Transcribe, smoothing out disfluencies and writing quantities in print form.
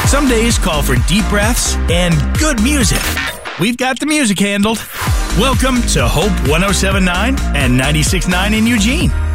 Some days call for deep breaths and good music. We've got the music handled. Welcome to Hope 107.9 and 96.9 in Eugene.